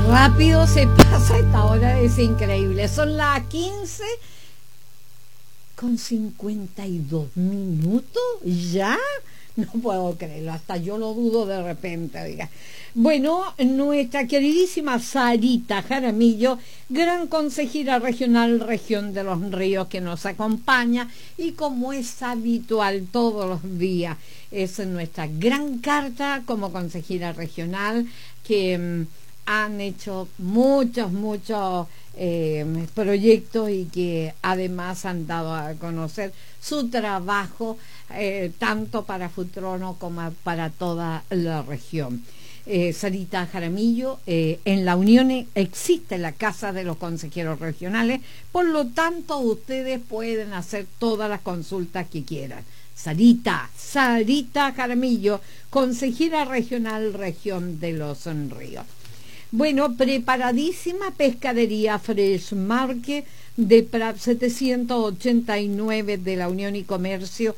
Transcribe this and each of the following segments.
rápido se pasa esta hora, es increíble. Son las 15:52 ya. No puedo creerlo, hasta yo lo dudo de repente, diga. Bueno, nuestra queridísima Sarita Jaramillo, gran consejera regional, región de los Ríos, que nos acompaña y como es habitual todos los días, es nuestra gran carta como consejera regional que han hecho muchos proyectos y que además han dado a conocer su trabajo tanto para Futrono como para toda la región. Sarita Jaramillo, en la Unión existe la Casa de los Consejeros Regionales, por lo tanto ustedes pueden hacer todas las consultas que quieran. Sarita Jaramillo, consejera regional, región de los Ríos. Bueno, preparadísima pescadería Fresh Market de Prat 789 de la Unión y Comercio,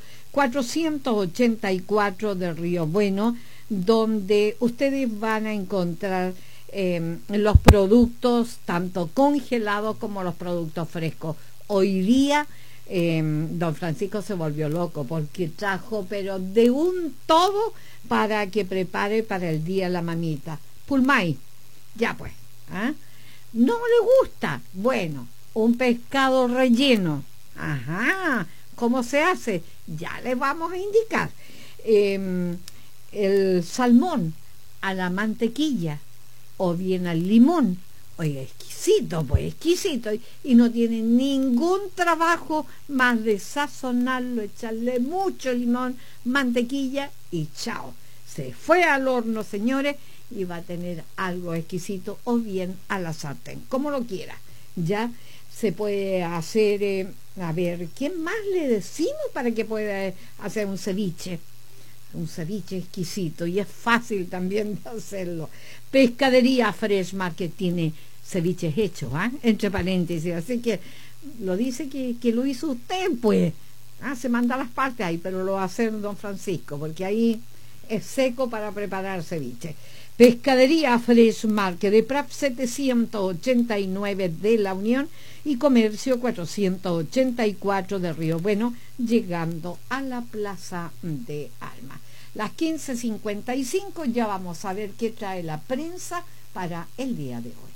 484 de Río Bueno, donde ustedes van a encontrar los productos tanto congelados como los productos frescos. Hoy día don Francisco se volvió loco porque trajo pero de un todo para que prepare para el día la mamita. Pulmay, ya pues, ¿ah? ¿No le gusta? Bueno, un pescado relleno. Ajá, ¿cómo se hace? Ya le vamos a indicar. El salmón a la mantequilla o bien al limón. Oiga, exquisito, pues exquisito. Y no tiene ningún trabajo más de sazonarlo, echarle mucho limón, mantequilla y chao. Se fue al horno, señores, y va a tener algo exquisito, o bien a la sartén, como lo quiera. Ya se puede hacer, a ver, ¿qué más le decimos para que pueda hacer un ceviche? Un ceviche exquisito, y es fácil también de hacerlo. Pescadería Fresh Market tiene ceviches hechos, entre paréntesis, así que lo dice que lo hizo usted, pues. Se manda las partes ahí, pero lo va a hacer don Francisco, porque ahí es seco para preparar ceviche. Pescadería Fresh Market de Prat 789 de la Unión y Comercio 484 de Río Bueno, llegando a la Plaza de Armas. Las 15:55, ya vamos a ver qué trae la prensa para el día de hoy.